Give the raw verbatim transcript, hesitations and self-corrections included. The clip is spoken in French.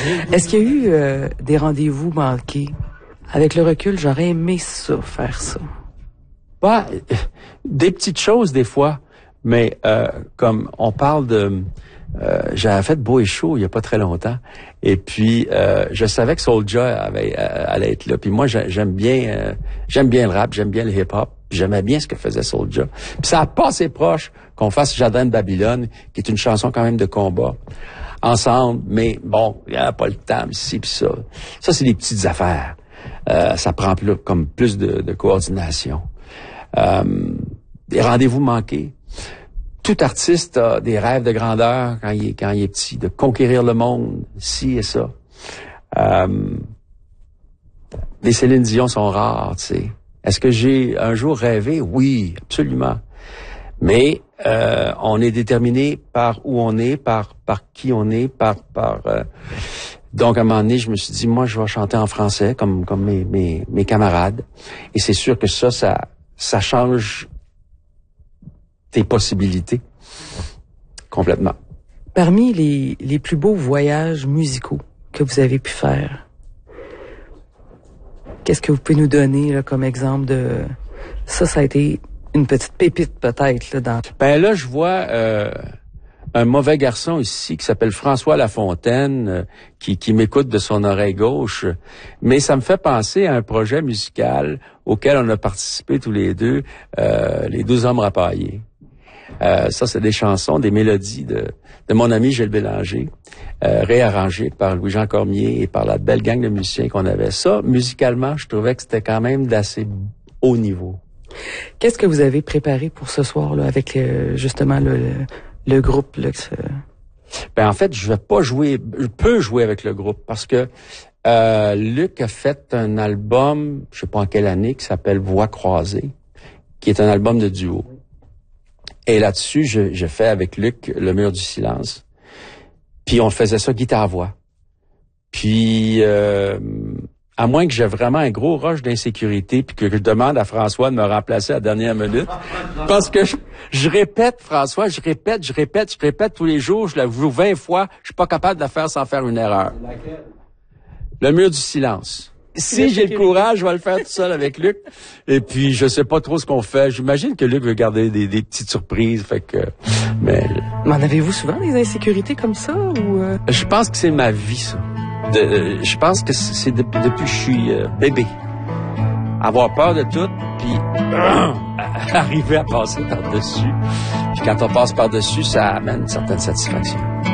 Est-ce qu'il y a eu euh, des rendez-vous manqués? Avec le recul, j'aurais aimé ça, faire ça. Bah, des petites choses des fois, mais euh, comme on parle de... Euh, j'avais fait Beau et Chaud il y a pas très longtemps, et puis euh, je savais que Soulja avait euh, allait être là. Puis moi j'aime bien euh, j'aime bien le rap, j'aime bien le hip-hop, puis j'aimais bien ce que faisait Soulja. Puis ça a pas assez proche qu'on fasse Jardin de Babylone, qui est une chanson quand même de combat, ensemble, mais bon, il n'y a pas le temps, ci puis ça. Ça c'est des petites affaires. Euh, ça prend plus, comme plus de, de coordination. Euh, des rendez-vous manqués. Tout artiste a des rêves de grandeur quand il est, quand il est petit, de conquérir le monde, ci et ça. Euh, les Céline Dion sont rares, tu sais. Est-ce que j'ai un jour rêvé? Oui, absolument. Mais euh, on est déterminé par où on est, par par qui on est, par par. Euh, donc à un moment donné, je me suis dit, moi, je vais chanter en français comme comme mes mes mes camarades. Et c'est sûr que ça, ça ça change tes possibilités complètement. Parmi les, les plus beaux voyages musicaux que vous avez pu faire, qu'est-ce que vous pouvez nous donner là, comme exemple de... Ça, ça a été une petite pépite peut-être. Là, dans... Ben là, je vois euh, un mauvais garçon ici qui s'appelle François Lafontaine, euh, qui, qui m'écoute de son oreille gauche. Mais ça me fait penser à un projet musical auquel on a participé tous les deux, euh, les Douze Hommes Rapaillés. Euh, ça, c'est des chansons, des mélodies de, de mon ami Gilles Bélanger, euh, réarrangées par Louis-Jean Cormier et par la belle gang de musiciens qu'on avait. Ça, musicalement, je trouvais que c'était quand même d'assez haut niveau. Qu'est-ce que vous avez préparé pour ce soir, là, avec euh, justement le, le groupe? Là, que ce... Ben en fait, je vais pas jouer, je peux jouer avec le groupe parce que euh, Luc a fait un album, je sais pas en quelle année, qui s'appelle Voix croisées, qui est un album de duo. Et là-dessus, je, je fais avec Luc Le Mur du silence. Puis on faisait ça guitare-voix. Puis, euh, à moins que j'ai vraiment un gros rush d'insécurité, puis que je demande à François de me remplacer à la dernière minute, parce que je, je répète, François, je répète, je répète, je répète tous les jours, je la joue vingt fois, je suis pas capable de la faire sans faire une erreur. Le Mur du silence. Si j'ai le courage, je vais le faire tout seul avec Luc. Et puis, je sais pas trop ce qu'on fait. J'imagine que Luc veut garder des, des petites surprises, fait que... Mais... Mais en avez-vous souvent des insécurités comme ça, ou... Euh... Je pense que c'est ma vie, ça. De, euh, je pense que c'est de, depuis que je suis euh, bébé. Avoir peur de tout, puis euh, arriver à passer par-dessus. Puis quand on passe par-dessus, ça amène une certaine satisfaction.